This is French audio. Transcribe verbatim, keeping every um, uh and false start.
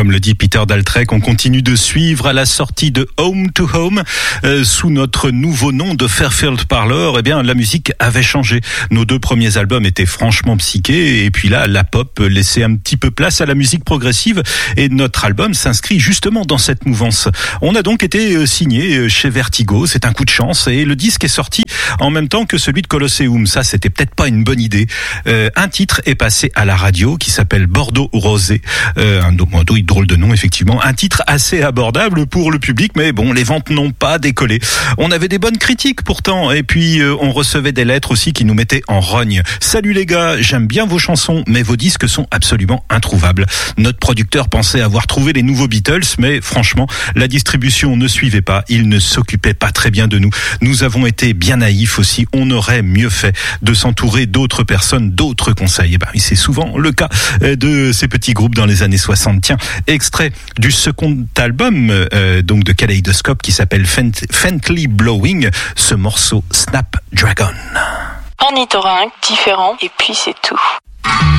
comme le dit Peter Daltrey, qu'on continue de suivre à la sortie de Home to Home, euh, sous notre nouveau nom de Fairfield Parlour. Eh bien, la musique avait changé. Nos deux premiers albums étaient franchement psychés, et puis là, la pop laissait un petit peu place à la musique progressive, et notre album s'inscrit justement dans cette mouvance. On a donc été signé chez Vertigo, c'est un coup de chance, et le disque est sorti en même temps que celui de Colosseum. Ça, c'était peut-être pas une bonne idée. Euh, un titre est passé à la radio qui s'appelle Bordeaux Rosé. Euh, un drôle de nom, effectivement. Un titre assez abordable pour le public, mais bon, les ventes n'ont pas décollé. On avait des bonnes critiques pourtant, et puis euh, on recevait des lettres aussi qui nous mettaient en rogne. Salut les gars, j'aime bien vos chansons, mais vos disques sont absolument introuvables. Notre producteur pensait avoir trouvé les nouveaux Beatles, mais franchement, la distribution ne suivait pas. Il ne s'occupait pas très bien de nous. Nous avons été bien naïfs aussi. On aurait mieux fait de s'entourer d'autres personnes, d'autres conseils. Et ben, c'est souvent le cas de ces petits groupes dans les années soixante. Tiens, extrait du second album euh, donc de Kaleidoscope qui s'appelle Faint, Faintly Blowing, ce morceau Snapdragon. Ornithorynque, différent, et puis c'est tout.